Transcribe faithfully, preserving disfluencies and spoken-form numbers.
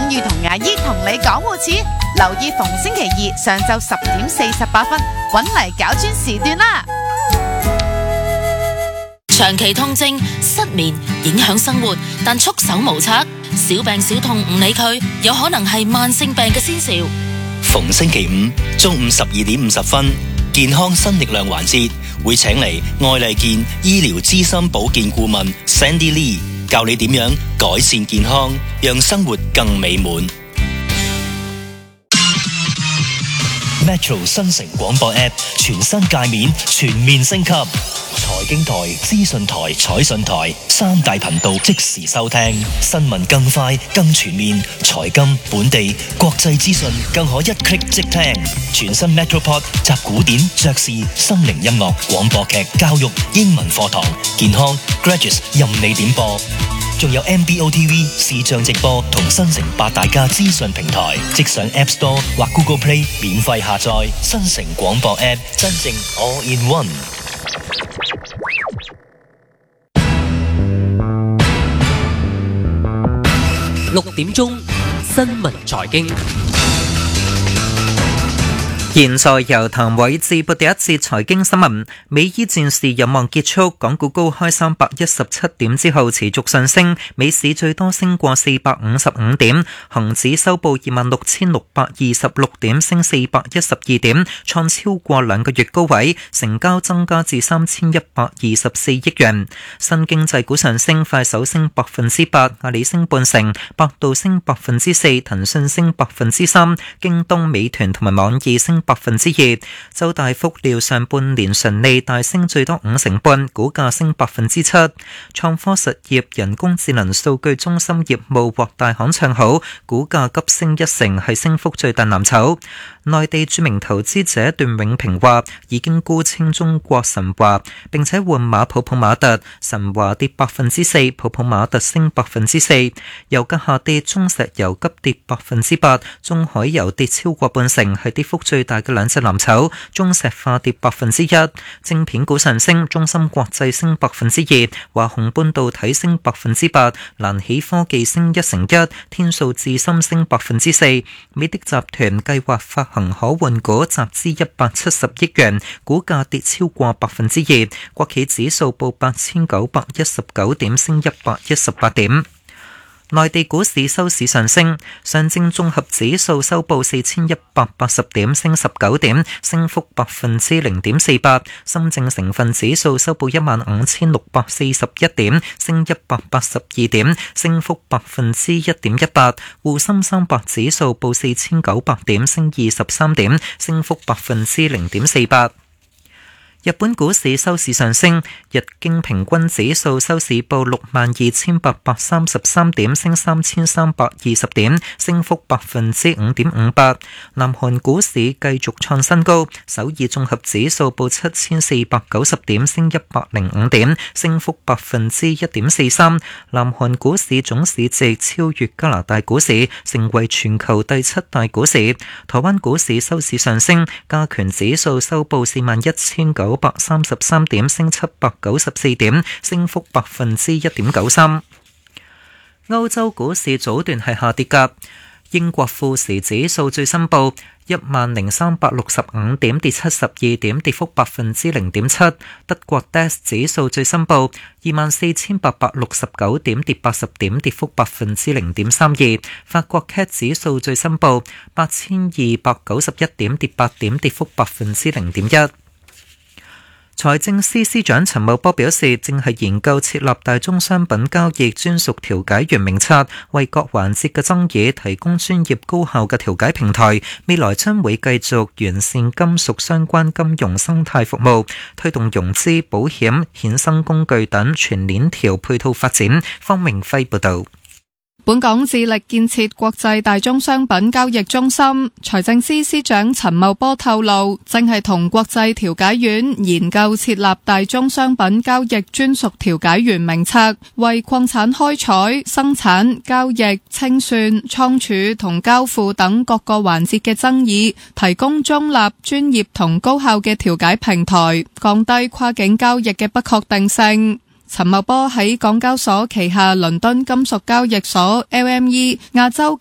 宇同牙醫同你講護齒，留意逢星期二上晝十點四十八分，搵嚟搞專時段啦。 長期痛症、失眠影響生活，但束手無策，小病小痛唔理佢，有可能係慢性病嘅先兆。 逢星期五中午十二點五十分，健康新力量環節會請嚟愛麗健醫療資深保健顧問 Sandy Lee， 教你點樣改善健康，讓生活更美滿。Metro 新城廣播 App 全新界面全面升級，財經台、資訊台、彩訊台三大頻道即時收聽，新聞更快更全面，財金、本地、國際資訊更可一 click 即聽。全新 Metropod 集古典、爵士、心靈音樂、廣播劇、教育、英文課堂、健康、Graduates 任你點播。仲有 M B O T V 視像直播同新城八大家資訊平台，即上 App Store 或 Google Play 免費下載。新城廣播 App 真正 All in One。 六點鐘新聞財經。 現在由譚偉智報第一節財經新聞。美伊戰事有望結束，港股高開三百一十七點之後持續上升，美市最多升過四百五十五點，恒指收報二萬六千六百二十六點，升四百一十二點，創超過兩個月高位，成交增加至三千一百二十四億元。新經濟股上升，快手升百分之八，阿里升半成，百度升百分之四，騰訊升百分之三，京東、美團同埋網易升百分之二。周大福料上半年純利大升最多五成半，股價升百分之七。創科實業人工智能數據中心業務獲大行唱好，股價急升一成，係升幅最大藍籌。內地著名投資者段永平話已經沽清中國神華，並且換馬泡泡瑪特，神華跌百分之四，泡泡瑪特升百分之四。油價下跌，中石油急跌百分之八，中海油跌超過半成，係跌幅最大嘅兩隻藍籌。中石化跌百分之一。晶片股上升，中芯國際升百分之二，華虹半導體升百分之八，蘭喜科技升一成一，天數智深升百分之四。美的集團計劃發行可換股集資一百七十億元，股價跌超過百分之二。國企指數報八千九百一十九點，升一百一十八點。內地股市收市上升，上證綜合指數收報四千一百八十點，升十九點，升幅百分之零點四八。深證成分指數收報一萬五千六百四十一點，升一百八十二點，升幅百分之一點一八。滬深三百指數報四千九百點，升二十三點，升幅百分之零點四八。日本股市收市上升，日經平均指數收市報六萬二千八百三十三點，升三千三百二十點，升幅百分之五點五八。南韓股市繼續創新高，首爾綜合指數報七千四百九十點，升一百零五點，升幅百分之一點四三。南韓股市總市值超越加拿大股市，成為全球第七大股市。台灣股市收市上升，加權指數收報四萬一千九百三十三點，升七百九十四點，升幅百分之一點九三。歐洲股市早段係下跌㗎，英國富時指數最新報一萬零三百六十五點，跌七十二點，跌幅百分之零點七。德國 D A X 指數最新報二萬四千八百六十九點，跌八十點，跌幅百分之零點三二。法國 C A C 指數最新報八千二百九十一點，跌八點，跌幅百分之零點一。財政司司長陳茂波表示，正係研究設立大宗商品交易專屬調解員名冊，為各環節嘅爭議提供專業高效嘅調解平台。未來將會繼續完善金屬相關金融生態服務，推動融資、保險、衍生工具等全鏈條配套發展。方明輝報導。 本港致力建設國際大宗商品交易中心，財政司司長陳茂波透露，正係同國際調解院研究設立大宗商品交易專屬調解員名冊，為礦產開採、生產、交易、清算、倉儲同交付等各個環節嘅爭議，提供中立、專業同高效嘅調解平台，降低跨境交易嘅不確定性。陳茂波喺港交所旗下倫敦金屬交易所 L M E 亞洲